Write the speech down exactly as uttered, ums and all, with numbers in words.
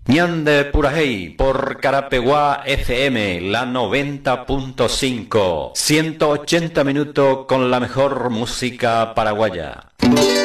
Ñande Purajey por Carapeguá F M, la noventa punto cinco. ciento ochenta minutos con la mejor música paraguaya.